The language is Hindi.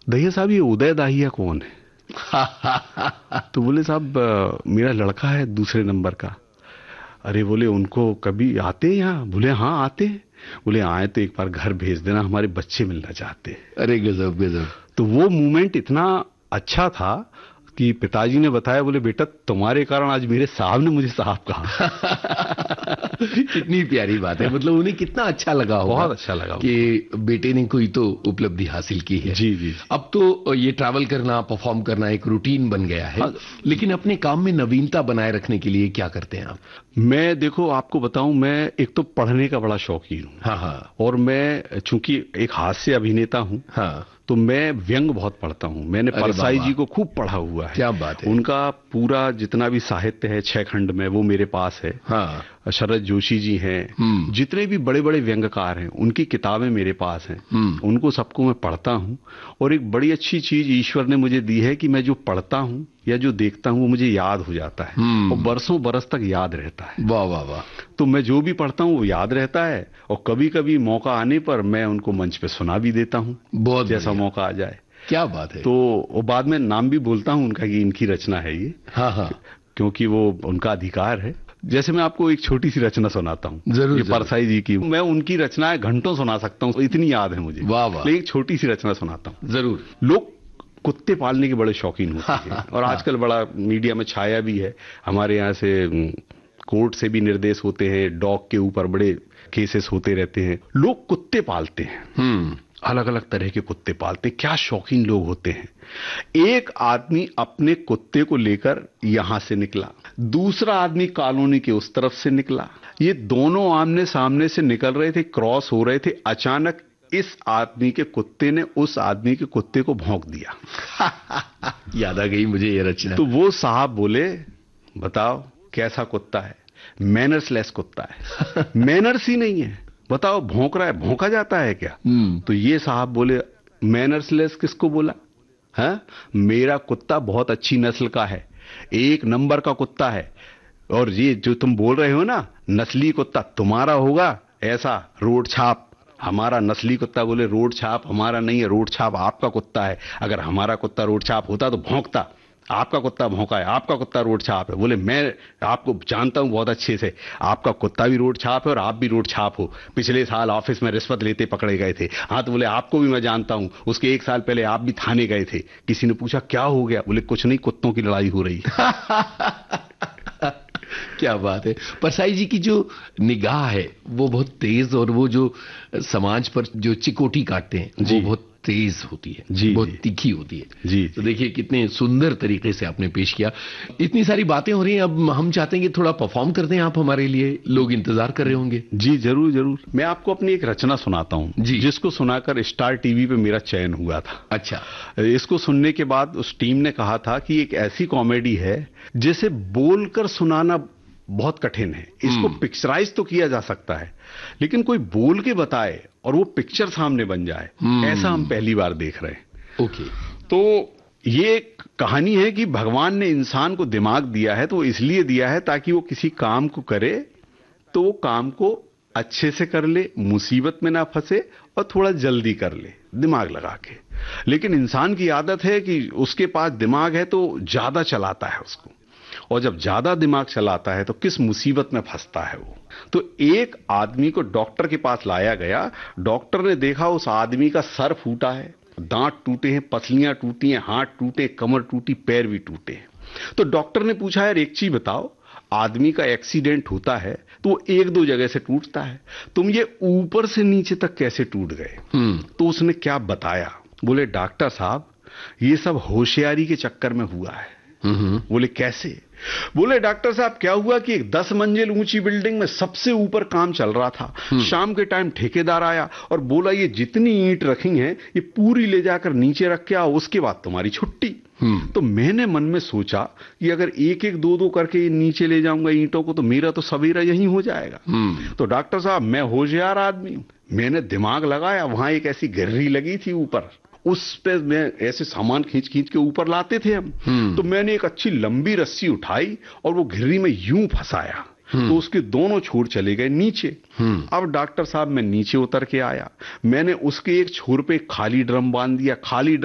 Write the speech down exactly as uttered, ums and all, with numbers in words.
दहिया साहब ये उदय दाहिया कौन है? तो बोले साहब मेरा लड़का है दूसरे नंबर का। अरे बोले उनको कभी आते हैं यहाँ? बोले हाँ आते हैं। बोले आए तो एक बार घर भेज देना, हमारे बच्चे मिलना चाहते हैं। अरे गजब गजब। तो वो मोमेंट इतना अच्छा था कि पिताजी ने बताया, बोले बेटा तुम्हारे कारण आज मेरे साहब ने मुझे साहब कहा। कितनी प्यारी बात है, मतलब उन्हें कितना अच्छा लगा होगा, बहुत अच्छा लगा कि बेटे ने कोई तो उपलब्धि हासिल की है। जी जी। अब तो ये ट्रैवल करना, परफॉर्म करना एक रूटीन बन गया है। हाँ। लेकिन अपने काम में नवीनता बनाए रखने के लिए क्या करते हैं आप? मैं देखो आपको बताऊं, मैं एक तो पढ़ने का बड़ा शौकीन हूँ। हाँ हाँ। और मैं चूंकि एक हास्य अभिनेता हूँ, हाँ, तो मैं व्यंग बहुत पढ़ता हूँ। मैंने परसाई जी को खूब पढ़ा हुआ है। क्या बात है। उनका पूरा जितना भी साहित्य है छह खंड में, वो मेरे पास है। हाँ। शरद जोशी जी हैं, जितने भी बड़े बड़े व्यंगकार हैं उनकी किताबें मेरे पास हैं। उनको सबको मैं पढ़ता हूँ। और एक बड़ी अच्छी चीज ईश्वर ने मुझे दी है कि मैं जो पढ़ता हूँ या जो देखता हूँ वो मुझे याद हो जाता है और बरसों बरस तक याद रहता है। वाह वाह वाह। तो मैं जो भी पढ़ता हूँ वो याद रहता है और कभी कभी मौका आने पर मैं उनको मंच पे सुना भी देता हूँ, बहुत जैसा मौका आ जाए। क्या बात है। तो वो बाद में नाम भी बोलता हूँ उनका कि इनकी रचना है ये। हाँ हाँ। क्योंकि वो उनका अधिकार है। जैसे मैं आपको एक छोटी सी रचना सुनाता हूँ। जरूर। ये परसाई जी की, मैं उनकी रचनाएं घंटों सुना सकता हूँ, इतनी याद है मुझे। वाह वाह। लेकिन एक छोटी सी रचना सुनाता हूँ। जरूर। लोग कुत्ते पालने के बड़े शौकीन होते हैं और आजकल बड़ा मीडिया में छाया भी है। हमारे यहाँ से कोर्ट से भी निर्देश होते हैं, डॉग के ऊपर बड़े केसेस होते रहते हैं। लोग कुत्ते पालते हैं, अलग अलग तरह के कुत्ते पालते हैं। क्या शौकीन लोग होते हैं। एक आदमी अपने कुत्ते को लेकर यहां से निकला, दूसरा आदमी कॉलोनी के उस तरफ से निकला। ये दोनों आमने सामने से निकल रहे थे, क्रॉस हो रहे थे। अचानक इस आदमी के कुत्ते ने उस आदमी के कुत्ते को भौंक दिया। याद आ गई मुझे ये रचना। तो वो साहब बोले बताओ कैसा कुत्ता है? मैनर्सलेस कुत्ता है। मैनर्स ही नहीं है, बताओ भौंक रहा है, भौंका जाता है क्या? तो ये साहब बोले मैनर्सलेस किसको बोला? हाँ, मेरा कुत्ता बहुत अच्छी नस्ल का है, एक नंबर का कुत्ता है। और ये जो तुम बोल रहे हो ना नस्ली कुत्ता, तुम्हारा होगा ऐसा रोड छाप। हमारा नस्ली कुत्ता। बोले रोड छाप हमारा नहीं है, रोड छाप आपका कुत्ता है। अगर हमारा कुत्ता रोड छाप होता तो भौंकता, आपका कुत्ता भौंका है, आपका कुत्ता रोड छाप है। बोले मैं आपको जानता हूं बहुत अच्छे से, आपका कुत्ता भी रोड छाप है और आप भी रोड छाप हो। पिछले साल ऑफिस में रिश्वत लेते पकड़े गए थे। हाँ, तो बोले आपको भी मैं जानता हूं, उसके एक साल पहले आप भी थाने गए थे। किसी ने पूछा क्या हो गया? बोले कुछ नहीं, कुत्तों की लड़ाई हो रही। क्या बात है। परसाई जी की जो निगाह है वो बहुत तेज, और वो जो समाज पर जो चिकोटी काटते हैं वो बहुत तेज होती है, जी, बहुत जी, तीखी होती है। जी, तो देखिए कितने सुंदर तरीके से आपने पेश किया। इतनी सारी बातें हो रही हैं, अब हम चाहते हैं कि थोड़ा परफॉर्म कर दें आप हमारे लिए, लोग इंतजार कर रहे होंगे। जी जरूर जरूर। मैं आपको अपनी एक रचना सुनाता हूँ जिसको सुनाकर स्टार टीवी पे मेरा चयन हुआ था। अच्छा। इसको सुनने के बाद उस टीम ने कहा था कि एक ऐसी कॉमेडी है जिसे बोलकर सुनाना बहुत कठिन है। इसको पिक्चराइज तो किया जा सकता है, लेकिन कोई बोल के बताए और वो पिक्चर सामने बन जाए, ऐसा हम पहली बार देख रहे हैं। ओके। तो ये कहानी है कि भगवान ने इंसान को दिमाग दिया है, तो इसलिए दिया है ताकि वो किसी काम को करे तो वो काम को अच्छे से कर ले, मुसीबत में ना फंसे और थोड़ा जल्दी कर ले दिमाग लगा के। लेकिन इंसान की आदत है कि उसके पास दिमाग है तो ज्यादा चलाता है उसको, और जब ज्यादा दिमाग चलाता है तो किस मुसीबत में फंसता है वो। तो एक आदमी को डॉक्टर के पास लाया गया। डॉक्टर ने देखा उस आदमी का सर फूटा है, दांत टूटे हैं, पसलियां टूटी हैं, हाथ टूटे, कमर टूटी, पैर भी टूटे हैं। तो डॉक्टर ने पूछा यार एक चीज बताओ, आदमी का एक्सीडेंट होता है तो वो एक दो जगह से टूटता है, तुम ये ऊपर से नीचे तक कैसे टूट गए? तो उसने क्या बताया? बोले डॉक्टर साहब ये सब होशियारी के चक्कर में हुआ है। बोले कैसे? बोले डॉक्टर साहब क्या हुआ कि एक दस मंजिल ऊंची बिल्डिंग में सबसे ऊपर काम चल रहा था। शाम के टाइम ठेकेदार आया और बोला ये जितनी ईंट रखी हैं ये पूरी ले जाकर नीचे रख के आओ, उसके बाद तुम्हारी छुट्टी। तो मैंने मन में सोचा कि अगर एक एक दो दो करके नीचे ले जाऊंगा ईंटों को तो मेरा तो सवेरा यहीं हो जाएगा। तो डॉक्टर साहब मैं होशियार आदमी हूं, मैंने दिमाग लगाया। वहां एक ऐसी गिर्री लगी थी ऊपर, उस पे मैं ऐसे सामान खींच खींच के ऊपर लाते थे हम। तो मैंने एक अच्छी लंबी रस्सी उठाई और वो घिर्री में यूं फंसाया तो उसके दोनों छोर चले गए नीचे। अब डॉक्टर साहब मैं नीचे उतर के आया, मैंने उसके एक छोर पे खाली ड्रम बांध दिया। खाली